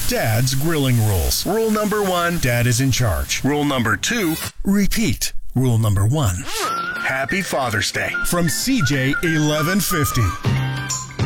Dad's grilling rules. Rule number 1, Dad is in charge. Rule number 2, repeat. Rule number 1. Happy Father's Day from CJ 1150.